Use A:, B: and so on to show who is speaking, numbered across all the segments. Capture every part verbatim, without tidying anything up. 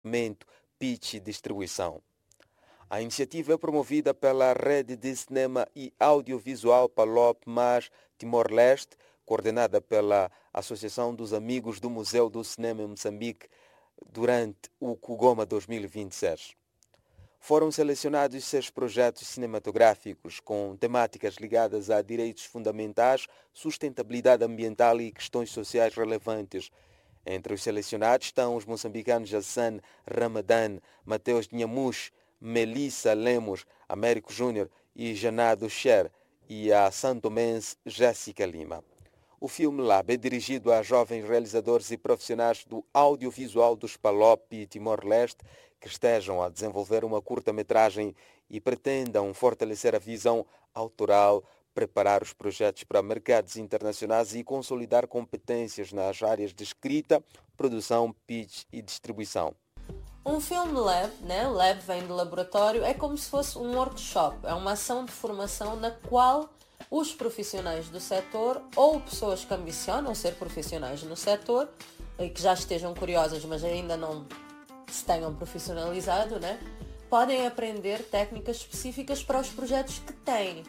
A: desenvolvimento, pitch e distribuição. A iniciativa é promovida pela Rede de Cinema e Audiovisual Palop Mas Timor-Leste, coordenada pela Associação dos Amigos do Museu do Cinema em Moçambique durante o Kugoma dois mil e vinte e seis. Foram selecionados seis projetos cinematográficos com temáticas ligadas a direitos fundamentais, sustentabilidade ambiental e questões sociais relevantes. Entre os selecionados estão os moçambicanos Hassan Ramadan, Mateus Nhamush, Melissa Lemos, Américo Júnior e Janado Sher e a santomense Jéssica Lima. O filme Lab é dirigido a jovens realizadores e profissionais do audiovisual dos Palop e Timor-Leste que estejam a desenvolver uma curta-metragem e pretendam fortalecer a visão autoral, preparar os projetos para mercados internacionais e consolidar competências nas áreas de escrita, produção, pitch e distribuição.
B: Um filme lab, né? Lab vem de laboratório, é como se fosse um workshop, é uma ação de formação na qual os profissionais do setor ou pessoas que ambicionam ser profissionais no setor e que já estejam curiosas, mas ainda não se tenham profissionalizado, né? Podem aprender técnicas específicas para os projetos que têm.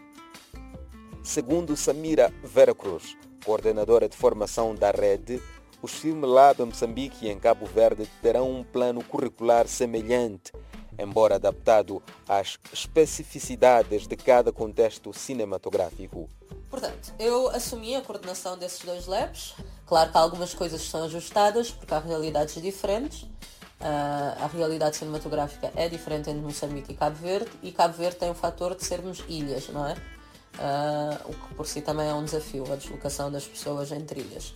A: Segundo Samira Vera Cruz, coordenadora de formação da rede, os Film Lab em Moçambique e em Cabo Verde terão um plano curricular semelhante, embora adaptado às especificidades de cada contexto cinematográfico.
B: Portanto, eu assumi a coordenação desses dois labs. Claro que algumas coisas são ajustadas porque há realidades diferentes. Uh, a realidade cinematográfica é diferente entre Moçambique e Cabo Verde, e Cabo Verde tem o fator de sermos ilhas, não é? Uh, o que por si também é um desafio, a deslocação das pessoas entre ilhas.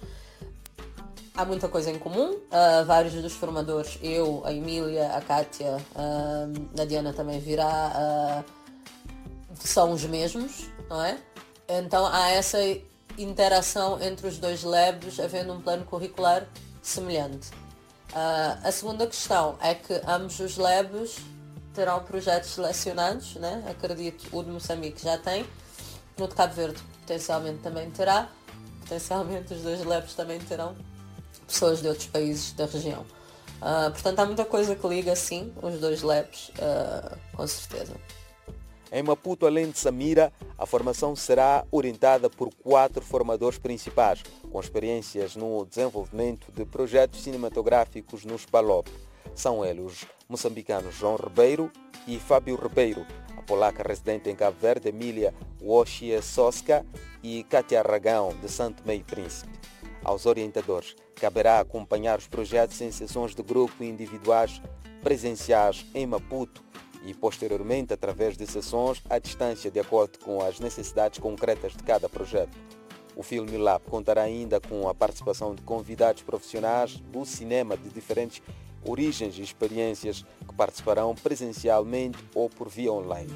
B: Há muita coisa em comum, uh, vários dos formadores, eu, a Emília, a Kátia, uh, a Diana também virá, uh, são os mesmos, não é? Então há essa interação entre os dois labs, havendo um plano curricular semelhante. Uh, a segunda questão é que ambos os labs terão projetos selecionados, né? Acredito, o de Moçambique já tem, o de Cabo Verde potencialmente também terá, potencialmente os dois labs também terão pessoas de outros países da região. Uh, portanto, há muita coisa que liga, sim, os dois labs, uh, com certeza.
A: Em Maputo, além de Samira, a formação será orientada por quatro formadores principais, com experiências no desenvolvimento de projetos cinematográficos nos Palop. São eles os moçambicanos João Ribeiro e Fábio Ribeiro, a polaca residente em Cabo Verde, Emília Woshie Soska e Kátia Aragão, de Santo Tomé e Príncipe. Aos orientadores, caberá acompanhar os projetos em sessões de grupo e individuais presenciais em Maputo e, posteriormente, através de sessões à distância, de acordo com as necessidades concretas de cada projeto. O Film Lab contará ainda com a participação de convidados profissionais do cinema de diferentes origens e experiências que participarão presencialmente ou por via online.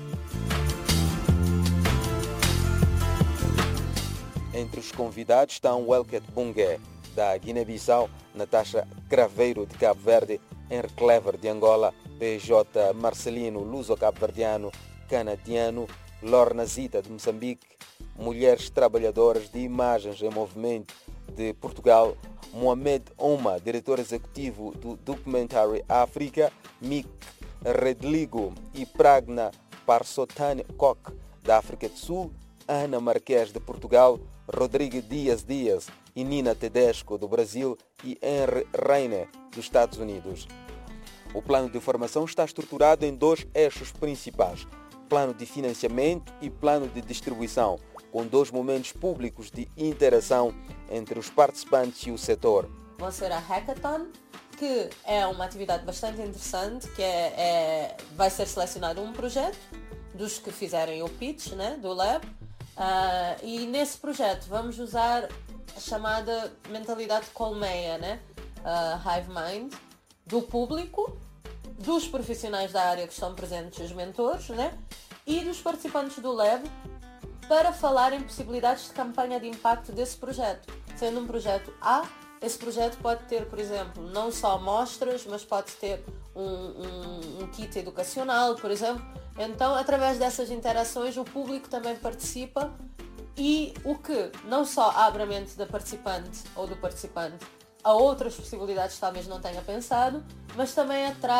A: Entre os convidados estão Welket Bungué, da Guiné-Bissau, Natasha Craveiro, de Cabo Verde, Henry Clever, de Angola, P J Marcelino, luso-cabo-verdiano, canadiano, Lorna Zita, de Moçambique, Mulheres Trabalhadoras de Imagens em Movimento, de Portugal, Mohamed Oma, diretor executivo do Documentary África, Mick Redligo e Pragna Parsotane Koch, da África do Sul, Ana Marques, de Portugal, Rodrigo Dias Dias e Nina Tedesco, do Brasil, e Henry Reiner, dos Estados Unidos. O plano de formação está estruturado em dois eixos principais, plano de financiamento e plano de distribuição, com dois momentos públicos de interação entre os participantes e o setor.
B: Vão ser a Hackathon, que é uma atividade bastante interessante, que é, é, vai ser selecionado um projeto dos que fizerem o pitch, né, do Lab, uh, e nesse projeto vamos usar a chamada mentalidade colmeia, né, uh, Hive Mind, do público, dos profissionais da área que estão presentes, os mentores, né, e dos participantes do Lab, para falar em possibilidades de campanha de impacto desse projeto. Sendo um projeto A, esse projeto pode ter, por exemplo, não só amostras, mas pode ter um, um, um kit educacional, por exemplo. Então, através dessas interações, o público também participa, e o que não só abre a mente da participante ou do participante a outras possibilidades que talvez não tenha pensado, mas também atrai